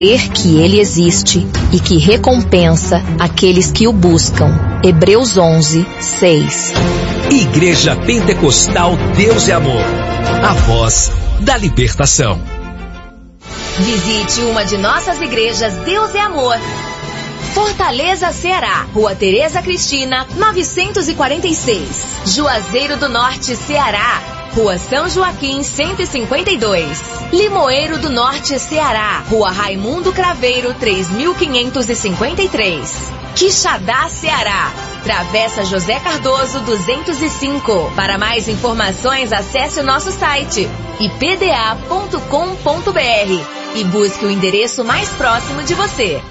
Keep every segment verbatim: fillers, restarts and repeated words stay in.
que ele existe e que recompensa aqueles que o buscam. Hebreus onze, seis. Igreja Pentecostal Deus é Amor, a voz da libertação. Visite uma de nossas igrejas Deus é Amor. Fortaleza, Ceará, Rua Tereza Cristina, novecentos e quarenta e seis. Juazeiro do Norte, Ceará, Rua São Joaquim, cento e cinquenta e dois. Limoeiro do Norte, Ceará, Rua Raimundo Craveiro, três mil quinhentos e cinquenta e três. Quixadá, Ceará, Travessa José Cardoso, duzentos e cinco. Para mais informações, acesse o nosso site i p d a ponto com ponto b r e busque o endereço mais próximo de você.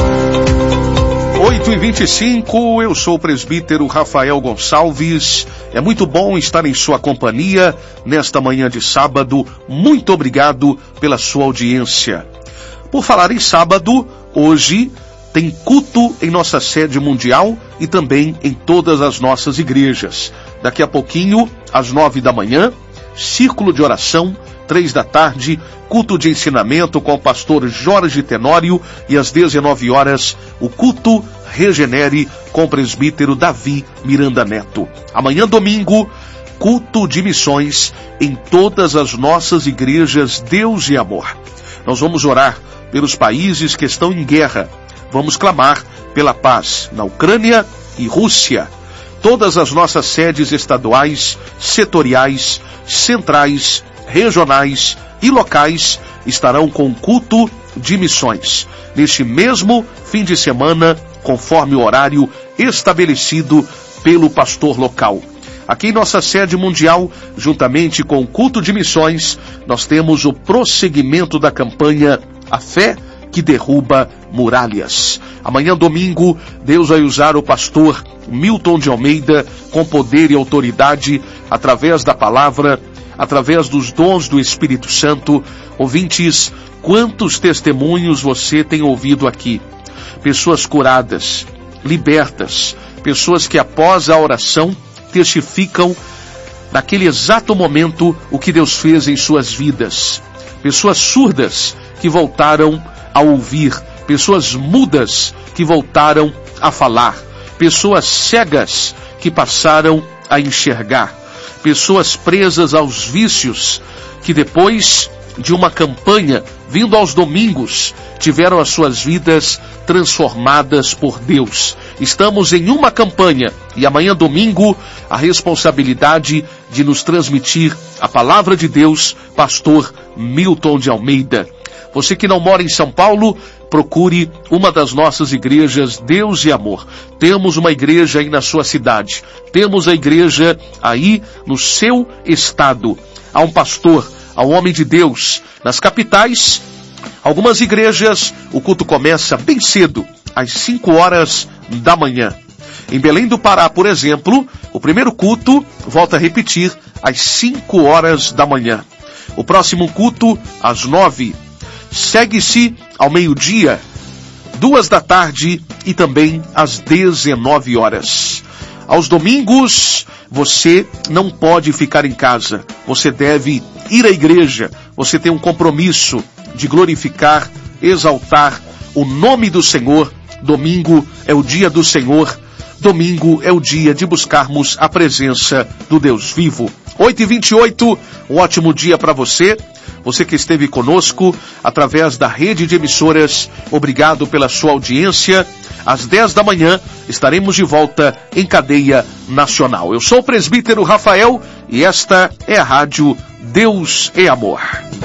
oito e vinte e cinco, eu sou o presbítero Rafael Gonçalves. É muito bom estar em sua companhia nesta manhã de sábado. Muito obrigado pela sua audiência. Por falar em sábado, hoje tem culto em nossa sede mundial e também em todas as nossas igrejas. Daqui a pouquinho, às nove da manhã, círculo de oração, três da tarde, culto de ensinamento com o pastor Jorge Tenório e às dezenove horas, o culto Regenere com o presbítero Davi Miranda Neto. Amanhã, domingo, culto de missões em todas as nossas igrejas Deus e Amor. Nós vamos orar pelos países que estão em guerra. Vamos clamar pela paz na Ucrânia e Rússia. Todas as nossas sedes estaduais, setoriais, centrais, regionais e locais estarão com culto de missões neste mesmo fim de semana, conforme o horário estabelecido pelo pastor local. Aqui em nossa sede mundial, juntamente com o culto de missões, nós temos o prosseguimento da campanha A Fé que Derruba Muralhas. Amanhã, domingo, Deus vai usar o pastor Milton de Almeida com poder e autoridade através da palavra, através dos dons do Espírito Santo. Ouvintes, quantos testemunhos você tem ouvido aqui? Pessoas curadas, libertas, pessoas que após a oração testificam naquele exato momento o que Deus fez em suas vidas. Pessoas surdas que voltaram a ouvir, pessoas mudas que voltaram a falar, pessoas cegas que passaram a enxergar, pessoas presas aos vícios que depois de uma campanha, vindo aos domingos, tiveram as suas vidas transformadas por Deus. Estamos em uma campanha e amanhã, domingo, a responsabilidade de nos transmitir a palavra de Deus, pastor Milton de Almeida. Você que não mora em São Paulo, procure uma das nossas igrejas Deus e Amor. Temos uma igreja aí na sua cidade. Temos a igreja aí no seu estado. Há um pastor, há um homem de Deus. Nas capitais, algumas igrejas, o culto começa bem cedo, às cinco horas da manhã. Em Belém do Pará, por exemplo, o primeiro culto volta a repetir às cinco horas da manhã. O próximo culto, às nove. Segue-se ao meio-dia, duas da tarde e também às dezenove horas. Aos domingos, você não pode ficar em casa. Você deve ir à igreja. Você tem um compromisso de glorificar, exaltar o nome do Senhor. Domingo é o dia do Senhor. Domingo é o dia de buscarmos a presença do Deus vivo. oito e vinte e oito, um ótimo dia para você. Você que esteve conosco através da rede de emissoras, obrigado pela sua audiência. Às dez da manhã estaremos de volta em cadeia nacional. Eu sou o presbítero Rafael e esta é a rádio Deus é Amor.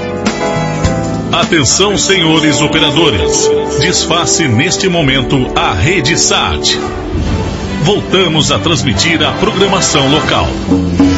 Atenção, senhores operadores. Desface neste momento a rede S A T. Voltamos a transmitir a programação local.